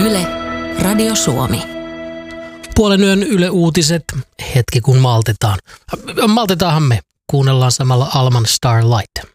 Yle, Radio Suomi. Puolen yön Yle Uutiset, hetki kun maltetaan. Maltetaanhan me, kuunnellaan samalla Alman Starlight.